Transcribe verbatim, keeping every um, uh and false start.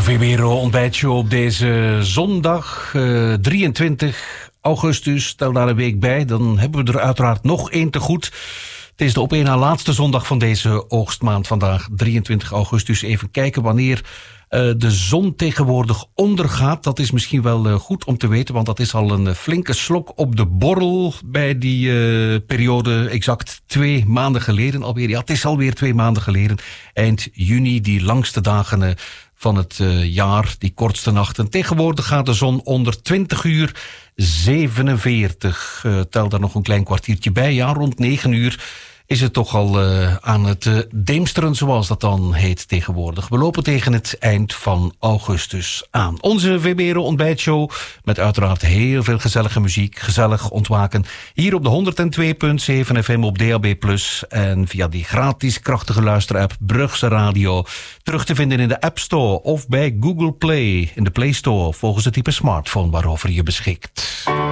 onze V B R O-ontbijtshow op deze zondag uh, drieëntwintig augustus. Stel daar een week bij, dan hebben we er uiteraard nog één te goed. Het is de op één na laatste zondag van deze oogstmaand vandaag, drieëntwintig augustus. Even kijken wanneer uh, de zon tegenwoordig ondergaat. Dat is misschien wel uh, goed om te weten, want dat is al een uh, flinke slok op de borrel bij die uh, periode, exact twee maanden geleden alweer. Ja, het is alweer twee maanden geleden, eind juni, die langste dagen uh, van het uh, jaar, die kortste nachten. Tegenwoordig gaat de zon onder twintig uur zevenenveertig. Uh, tel daar nog een klein kwartiertje bij. Ja, rond negen uur is het toch al uh, aan het uh, deemsteren, zoals dat dan heet tegenwoordig. We lopen tegen het eind van augustus aan. Onze V B R O-ontbijtshow met uiteraard heel veel gezellige muziek, gezellig ontwaken. Hier op de honderdtwee komma zeven F M op D A B plus en via die gratis krachtige luisterapp Brugse Radio. Terug te vinden in de App Store of bij Google Play in de Play Store volgens het type smartphone waarover je beschikt.